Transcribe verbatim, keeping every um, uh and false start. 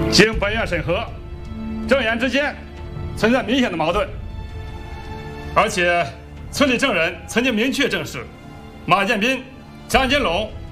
经本院审核，证言之间存在明显的矛盾，而且村里证人曾经明确证实，马建斌、张金龙